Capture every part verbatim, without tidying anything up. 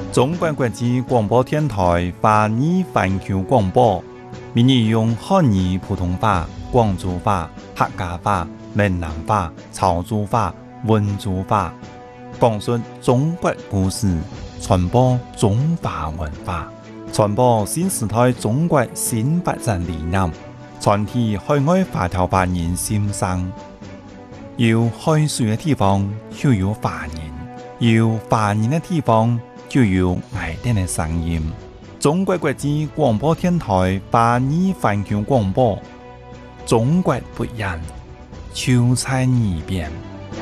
中国国际广播电台华语环球广播，每日用汉语普通话、广州话、客家话、闽南话、潮州话、温州话，讲述中国故事，传播中华文化，传播新时代中国新发展理念，传递海外华侨华人心声。有海水的地方就有华人，有华人的地方就有爱人的声音。中国国际广播电台华语环球广播，中国不一样，就在耳边。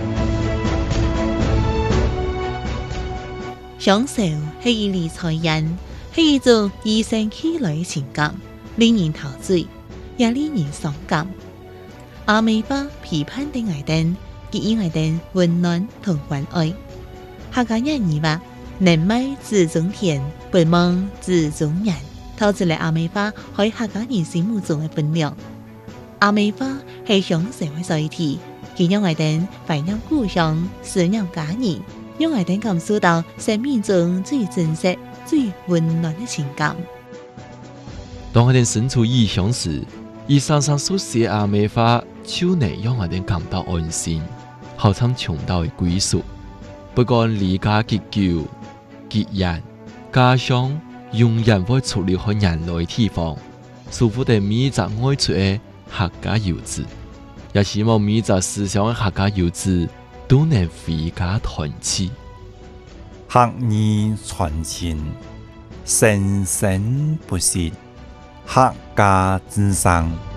享受是一理财人，是一种与生俱來嘅情感，令人陶醉，也令人傷感。阿美巴批判的愛人，給予愛人溫暖同關愛。客家人語話：人美自中田，不忙自中人，透出嚟阿美巴喺客家人心目中嘅分量。阿美巴係享受嘅載體，佢讓愛人懷念故鄉，思念家人。讓我哋感受到生命中最真實、最溫暖的情感。 當我哋身處異鄉時，以常常所寫阿美話，就能讓我哋感到安心，好像尋到嘅歸屬。不管離家結久、結人，家鄉永遠會出了去人類地方，祝福哋每隻愛出嘅客家遊子，也希望每隻思鄉嘅客家遊子都能回家團聚， 客語傳情，生生不息，客家之聲。